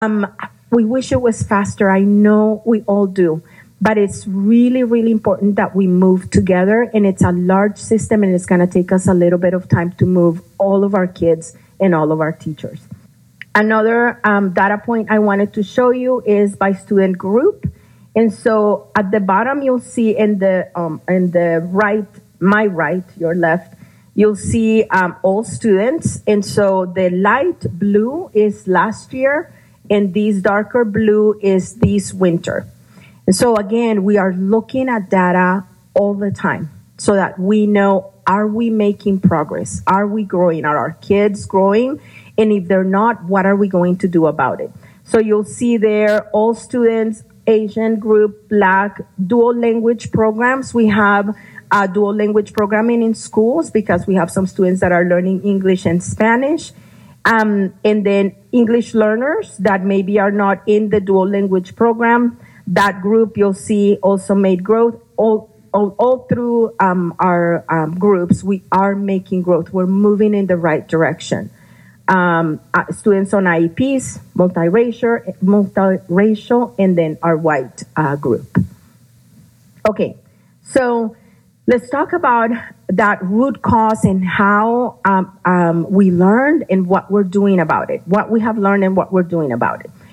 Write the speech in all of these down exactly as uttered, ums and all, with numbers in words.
We wish it was faster. I know we all do. But it's really, really important that we move together. And it's a large system, and it's going to take us a little bit of time to move all of our kids and all of our teachers. Another um, data point I wanted to show you is by student group. And so at the bottom, you'll see in the um, in the right, my right, your left, you'll see um, all students. And so the light blue is last year, and this darker blue is this winter. And so again, we are looking at data all the time so that we know, are we making progress? Are we growing? Are our kids growing? And if they're not, what are we going to do about it? So you'll see there all students, Asian group, Black, dual language programs. We have uh, dual language programming in schools because we have some students that are learning English and Spanish. Um, and then English learners that maybe are not in the dual language program. That group you'll see also made growth. All, all, all through um, our um, groups, we are making growth. We're moving in the right direction. Um, uh, students on I E Ps, multiracial, multiracial, and then our white uh, group. Okay, so let's talk about that root cause and how um, um, we learned and what we're doing about it, what we have learned and what we're doing about it.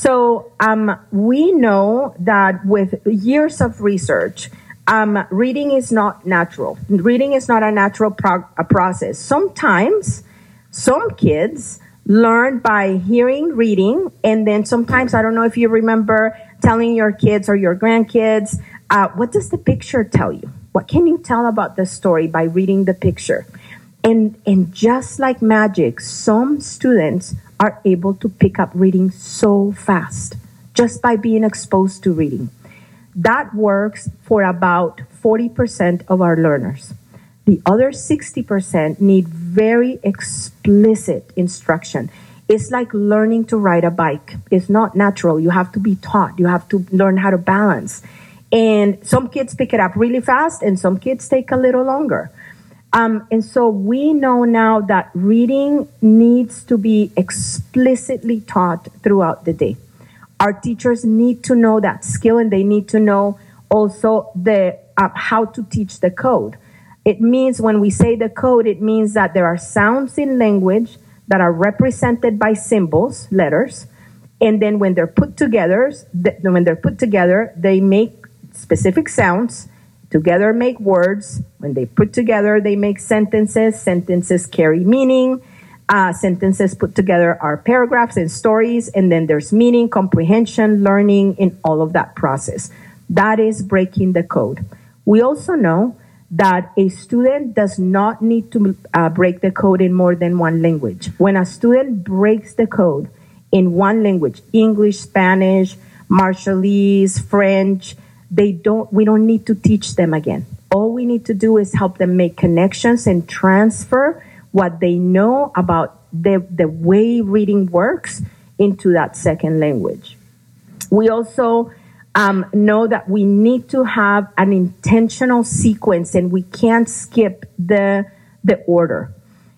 So um, we know that with years of research, um, reading is not natural. Reading is not a natural prog- a process. Sometimes some kids learn by hearing reading, and then sometimes, I don't know if you remember telling your kids or your grandkids, uh, what does the picture tell you? What can you tell about the story by reading the picture? And, and just like magic, some students are able to pick up reading so fast just by being exposed to reading. That works for about forty percent of our learners. The other sixty percent need very explicit instruction. It's like learning to ride a bike. It's not natural. You have to be taught. You have to learn how to balance. And some kids pick it up really fast, and some kids take a little longer. Um, and so we know now that reading needs to be explicitly taught throughout the day. Our teachers need to know that skill, and they need to know also the uh, how to teach the code. It means when we say the code, it means that there are sounds in language that are represented by symbols, letters, and then when they're put together, th- when they're put together, they make specific sounds. Together make words. When they put together, they make sentences. Sentences carry meaning. Uh, sentences put together are paragraphs and stories, and then there's meaning, comprehension, learning, in all of that process. That is breaking the code. We also know that a student does not need to uh, break the code in more than one language. When a student breaks the code in one language, English, Spanish, Marshallese, French, they don't, we don't need to teach them again. All we need to do is help them make connections and transfer what they know about the, the way reading works into that second language. We also um, know that we need to have an intentional sequence, and we can't skip the the order.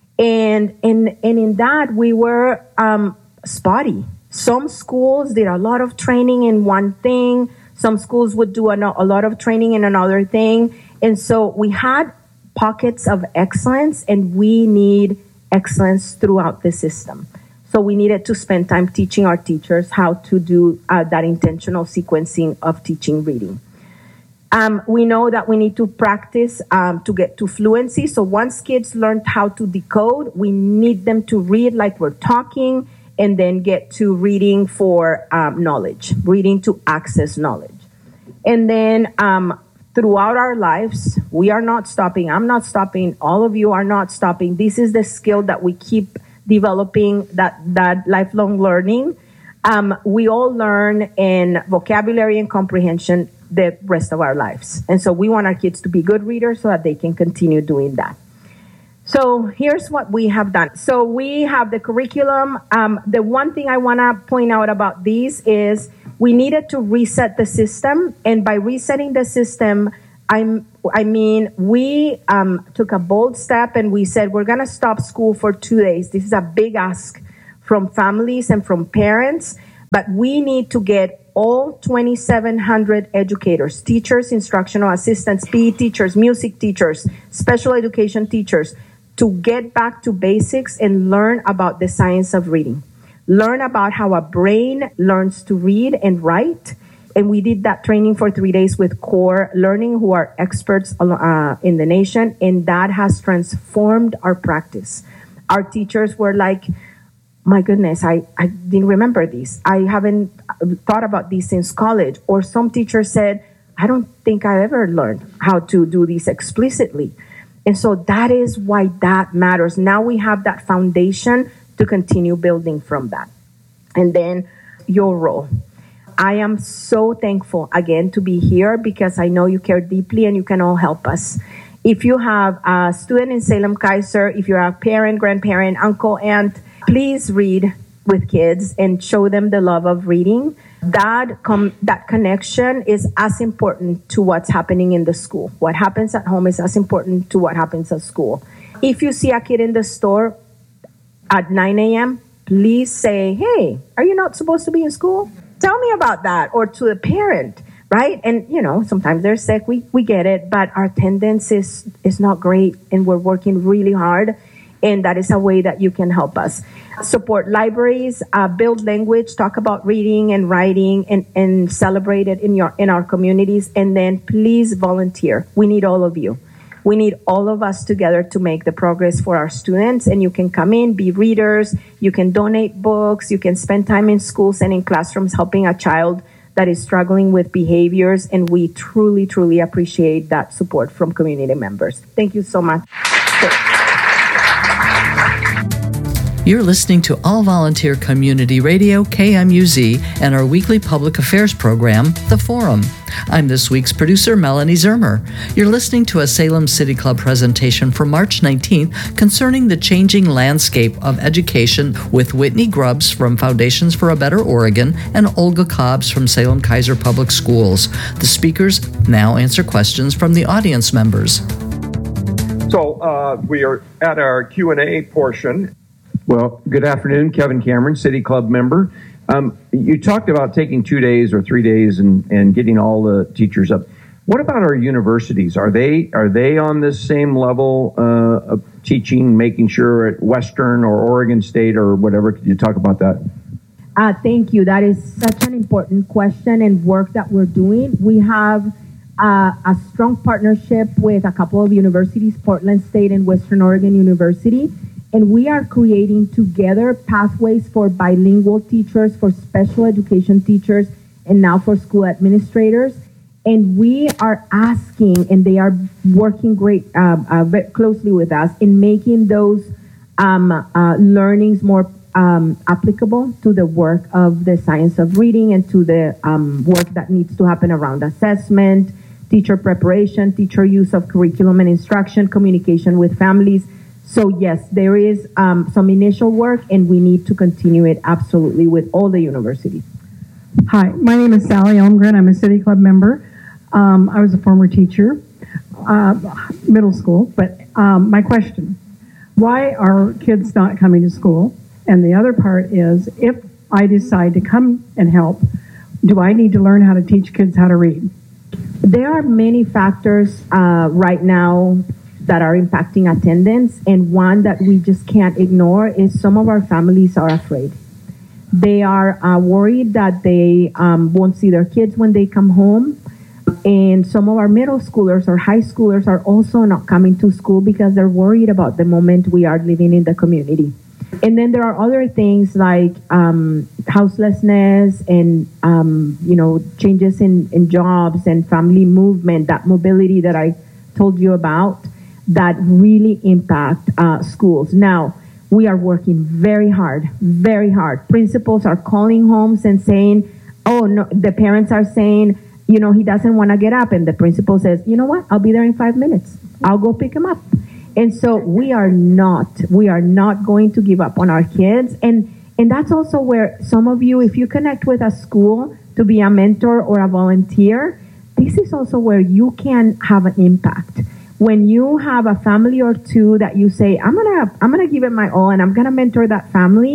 And and and in that we were um, spotty. Some schools did a lot of training in one thing. Some schools would do a, a lot of training in another thing. And so we had pockets of excellence, and we need excellence throughout the system. So we needed to spend time teaching our teachers how to do uh, that intentional sequencing of teaching reading. Um, we know that we need to practice um, to get to fluency. So once kids learned how to decode, we need them to read like we're talking, and then get to reading for um, knowledge, reading to access knowledge. And then um, throughout our lives, we are not stopping. I'm not stopping. All of you are not stopping. This is the skill that we keep developing, that, that lifelong learning. Um, we all learn in vocabulary and comprehension the rest of our lives. And so we want our kids to be good readers so that they can continue doing that. So here's what we have done. So we have the curriculum. Um, the one thing I want to point out about these is we needed to reset the system. And by resetting the system, I'm, I mean, we um, took a bold step, and we said, we're going to stop school for two days. This is a big ask from families and from parents. But we need to get all twenty-seven hundred educators, teachers, instructional assistants, P E teachers, music teachers, special education teachers, to get back to basics and learn about the science of reading. Learn about how a brain learns to read and write. And we did that training for three days with Core Learning, who are experts uh, in the nation, and that has transformed our practice. Our teachers were like, my goodness, I, I didn't remember these. I haven't thought about these since college. Or some teachers said, I don't think I ever learned how to do these explicitly. And so that is why that matters. Now we have that foundation to continue building from that. And then your role. I am so thankful, again, to be here because I know you care deeply and you can all help us. If you have a student in Salem Keizer, if you're a parent, grandparent, uncle, aunt, please read with kids and show them the love of reading. That com- that connection is as important to what's happening in the school. What happens at home is as important to what happens at school. If you see a kid in the store at nine a.m., please say, hey, are you not supposed to be in school? Tell me about that. Or to the parent, right? And, you know, sometimes they're sick. We, we get it. But our attendance is, is not great. And we're working really hard. And that is a way that you can help us. Support libraries, uh, build language, talk about reading and writing, and, and celebrate it in your in our communities. And then please volunteer. We need all of you. We need all of us together to make the progress for our students. And you can come in, be readers. You can donate books. You can spend time in schools and in classrooms helping a child that is struggling with behaviors. And we truly, truly appreciate that support from community members. Thank you so much. You're listening to All Volunteer Community Radio, K M U Z, and our weekly public affairs program, The Forum. I'm this week's producer, Melanie Zermer. You're listening to a Salem City Club presentation from March nineteenth concerning the changing landscape of education with Whitney Grubbs from Foundations for a Better Oregon and Olga Cobbs from Salem Keizer Public Schools. The speakers now answer questions from the audience members. So uh, we are at our Q and A portion. Well, good afternoon, Kevin Cameron, City Club member. Um, you talked about taking two days or three days and, and getting all the teachers up. What about our universities? Are they are they on this same level uh, of teaching, making sure at Western or Oregon State or whatever? Could you talk about that? Uh, thank you. That is such an important question and work that we're doing. We have uh, a strong partnership with a couple of universities, Portland State and Western Oregon University. And we are creating together pathways for bilingual teachers, for special education teachers, and now for school administrators. And we are asking, and they are working great, uh, uh, very closely with us in making those um, uh, learnings more um, applicable to the work of the science of reading and to the um, work that needs to happen around assessment, teacher preparation, teacher use of curriculum and instruction, communication with families. So yes, there is um, some initial work, and we need to continue it absolutely with all the universities. Hi, my name is Sally Elmgren. I'm a City Club member. Um, I was a former teacher, uh, middle school. But um, my question, why are kids not coming to school? And the other part is, if I decide to come and help, do I need to learn how to teach kids how to read? There are many factors uh, right now that are impacting attendance, and one that we just can't ignore is some of our families are afraid. They are uh, worried that they um, won't see their kids when they come home, and some of our middle schoolers or high schoolers are also not coming to school because they're worried about the moment we are living in the community. And then there are other things like um, houselessness and um, you know changes in, in jobs and family movement, that mobility that I told you about, that really impact uh, schools. Now, we are working very hard, very hard. Principals are calling homes and saying, oh, no, the parents are saying, you know, he doesn't want to get up. And the principal says, you know what, I'll be there in five minutes. I'll go pick him up. And so we are not, we are not going to give up on our kids. And, and that's also where some of you, if you connect with a school to be a mentor or a volunteer, this is also where you can have an impact. When you have a family or two that you say, I'm gonna, I'm gonna give it my all and I'm gonna mentor that family,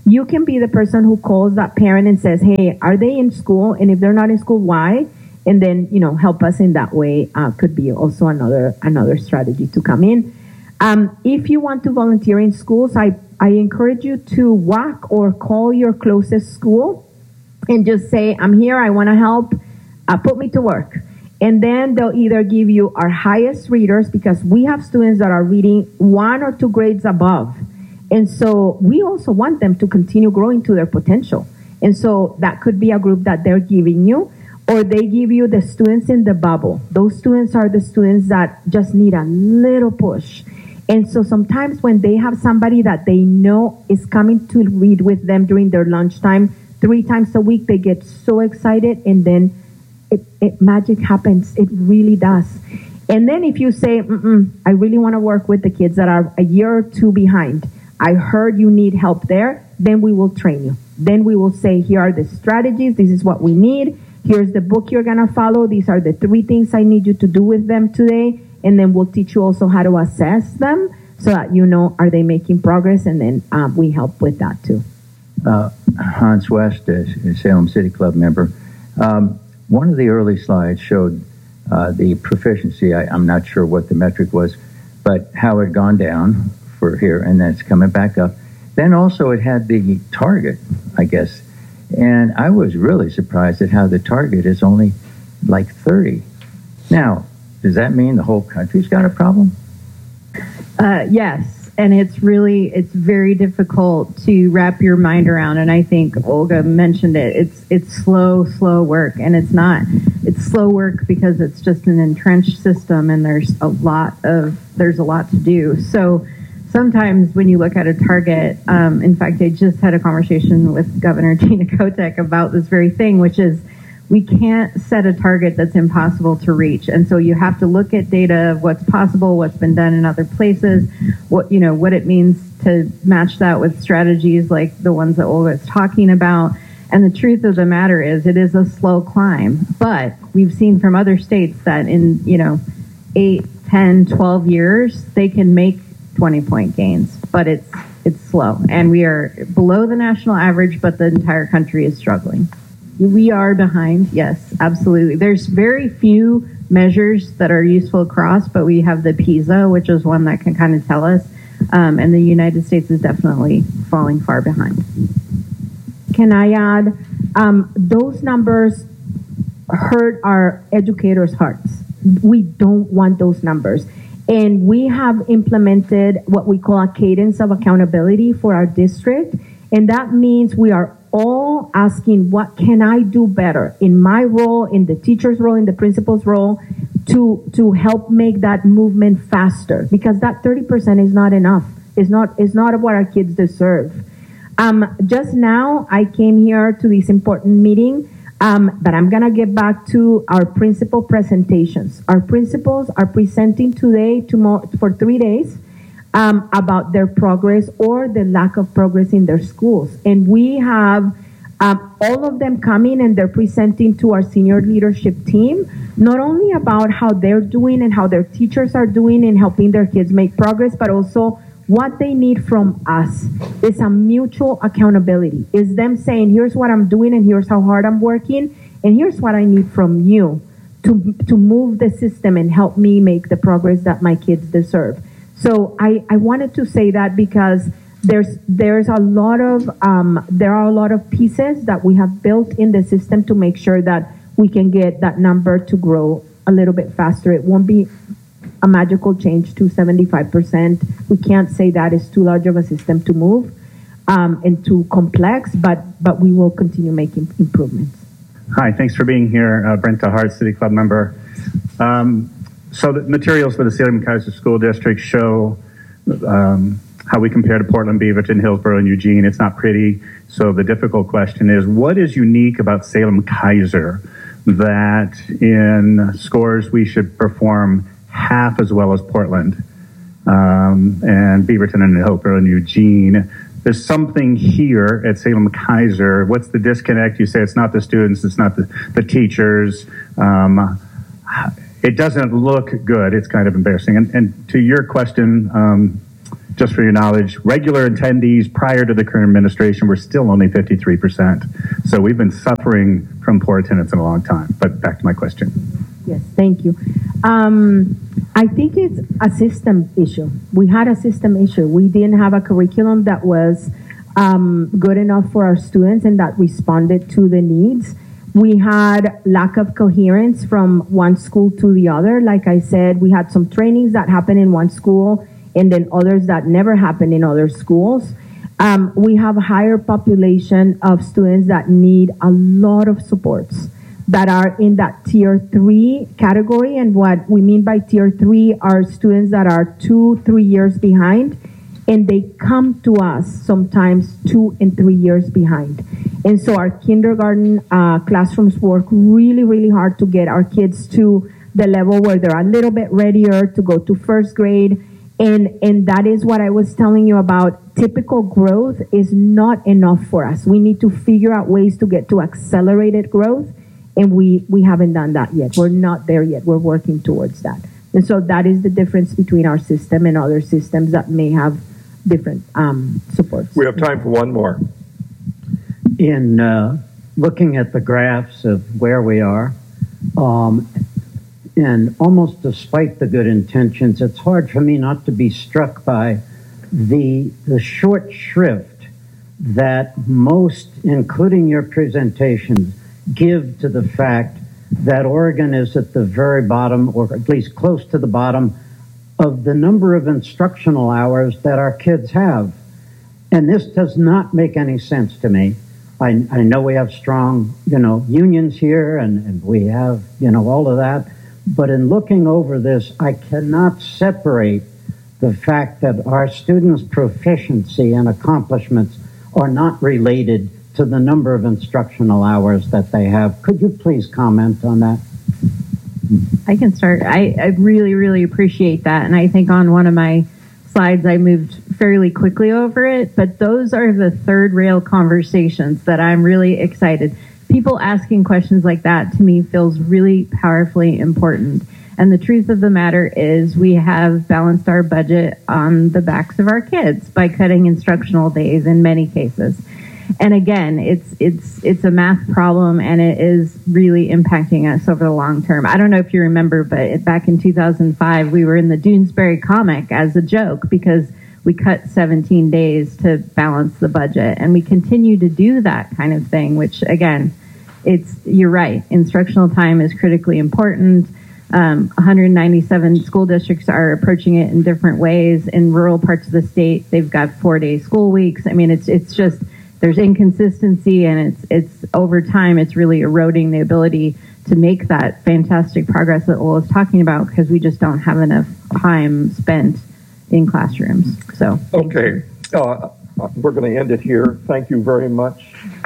You can be the person who calls that parent and says, hey, are they in school? And if they're not in school, why? And then, you know, help us in that way. Uh, could be also another another strategy to come in. Um, if you want to volunteer in schools, I, I encourage you to walk or call your closest school and just say, I'm here, I want to help, uh, put me to work. And then they'll either give you our highest readers, because we have students that are reading one or two grades above. And so we also want them to continue growing to their potential. And so that could be a group that they're giving you, or they give you the students in the bubble. Those students are the students that just need a little push. And so sometimes when they have somebody that they know is coming to read with them during their lunchtime, three times a week, they get so excited, and then it, it magic happens. It really does. And then if you say, Mm-mm, I really want to work with the kids that are a year or two behind, I heard you need help there, then we will train you. Then we will say, here are the strategies. This is what we need. Here's the book you're going to follow. These are the three things I need you to do with them today. And then we'll teach you also how to assess them so that you know, are they making progress? And then um, we help with that too. Uh, Hans West, a Salem City Club member. Um, one of the early slides showed uh, the proficiency. I, I'm not sure what the metric was, but how it had gone down for here, and then it's coming back up. Then also it had the target, I guess. And I was really surprised at how the target is only like thirty. Now, does that mean the whole country's got a problem? Uh, yes, and it's really, it's very difficult to wrap your mind around, and I think Olga mentioned it. It's it's slow, slow work, and it's not, it's slow work because it's just an entrenched system, and there's a lot of, there's a lot to do. So sometimes when you look at a target, um, in fact, I just had a conversation with Governor Gina Kotek about this very thing, which is we can't set a target that's impossible to reach. And so you have to look at data of what's possible, what's been done in other places, what, you know, what it means to match that with strategies like the ones that Olga is talking about. And the truth of the matter is it is a slow climb, but we've seen from other states that in, you know, eight, ten, twelve years, they can make twenty point gains, but it's, it's slow. And we are below the national average, but the entire country is struggling. We are behind, yes, absolutely. There's very few measures that are useful across, but we have the PISA, which is one that can kind of tell us, um, and the United States is definitely falling far behind. Can I add, um, those numbers hurt our educators' hearts. We don't want those numbers. And we have implemented what we call a cadence of accountability for our district, and that means we are all asking, what can I do better in my role, in the teacher's role, in the principal's role, to to help make that movement faster? Because that thirty percent is not enough. It's not, it's not what our kids deserve. Um, just now, I came here to this important meeting, um, but I'm going to get back to our principal presentations. Our principals are presenting today, tomorrow, for three days. Um, about their progress or the lack of progress in their schools. And we have um, all of them coming and they're presenting to our senior leadership team, not only about how they're doing and how their teachers are doing in helping their kids make progress, but also what they need from us. It's a mutual accountability. It's them saying, here's what I'm doing and here's how hard I'm working, and here's what I need from you to, to move the system and help me make the progress that my kids deserve. So I, I wanted to say that because there's there's a lot of um, there are a lot of pieces that we have built in the system to make sure that we can get that number to grow a little bit faster. It won't be a magical change to seventy-five percent. We can't say that is too large of a system to move um, and too complex, but but we will continue making improvements. Hi, thanks for being here, uh, Brent Hart, City Club member. Um, So the materials for the Salem-Keizer School District show um, how we compare to Portland, Beaverton, Hillsborough, and Eugene. It's not pretty. So the difficult question is, what is unique about Salem-Keizer that in scores we should perform half as well as Portland um, and Beaverton and Hillsborough and Eugene? There's something here at Salem-Keizer. What's the disconnect? You say it's not the students, it's not the, the teachers. Um, It doesn't look good. It's kind of embarrassing. And, and to your question, um, just for your knowledge, regular attendees prior to the current administration were still only fifty-three percent. So we've been suffering from poor attendance in a long time. But back to my question. Yes, thank you. Um, I think it's a system issue. We had a system issue. We didn't have a curriculum that was um, good enough for our students and that responded to the needs. We had lack of coherence from one school to the other. Like I said, we had some trainings that happened in one school and then others that never happened in other schools. Um, we have a higher population of students that need a lot of supports that are in that tier three category. And what we mean by tier three are students that are two, three years behind, and they come to us sometimes two and three years behind. And so our kindergarten uh, classrooms work really, really hard to get our kids to the level where they're a little bit readier to go to first grade. And, and that is what I was telling you about. Typical growth is not enough for us. We need to figure out ways to get to accelerated growth. And we, we haven't done that yet. We're not there yet. We're working towards that. And so that is the difference between our system and other systems that may have different um, supports. We have time for one more. In uh, looking at the graphs of where we are, um, and almost despite the good intentions, it's hard for me not to be struck by the, the short shrift that most, including your presentations, give to the fact that Oregon is at the very bottom, or at least close to the bottom, of the number of instructional hours that our kids have. And this does not make any sense to me. I, I know we have strong, you know, unions here, and, and we have, you know, all of that. But in looking over this, I cannot separate the fact that our students' proficiency and accomplishments are not related to the number of instructional hours that they have. Could you please comment on that? I can start. I, I really, really appreciate that. And I think on one of my slides, I moved fairly quickly over it. But those are the third rail conversations that I'm really excited. People asking questions like that to me feels really powerfully important. And the truth of the matter is we have balanced our budget on the backs of our kids by cutting instructional days in many cases. And again, it's it's it's a math problem, and it is really impacting us over the long term. I don't know if you remember, but back in two thousand five, we were in the Doonesbury comic as a joke because we cut seventeen days to balance the budget, and we continue to do that kind of thing, which again, it's you're right. Instructional time is critically important. Um, one hundred ninety-seven school districts are approaching it in different ways. In rural parts of the state, they've got four-day school weeks. I mean, it's it's just there's inconsistency, and it's it's over time it's really eroding the ability to make that fantastic progress that Will is talking about because we just don't have enough time spent in classrooms. So okay, uh, we're going to end it here. Thank you very much.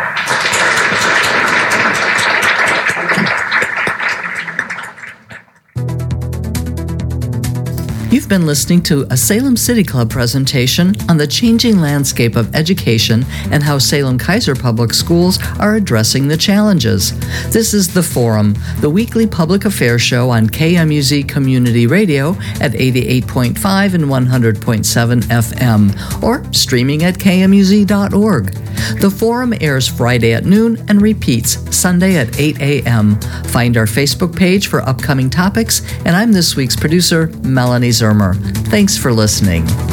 You've been listening to a Salem City Club presentation on the changing landscape of education and how Salem-Keizer Public Schools are addressing the challenges. This is The Forum, the weekly public affairs show on K M U Z Community Radio at eighty-eight point five and one hundred point seven F M, or streaming at K M U Z dot org. The Forum airs Friday at noon and repeats Sunday at eight a.m. Find our Facebook page for upcoming topics, and I'm this week's producer, Melanie Zermer. Thanks for listening.